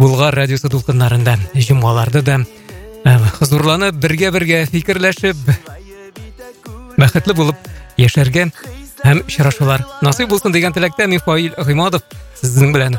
Булгар радиосы дулкыннарында җомгаларда да хозурланып, бергә фикерләшеп, бәхетле булып яшәргә һәм очрашулар насыйп булсын дигән теләктә Мифаил Гыймадов сезнең белән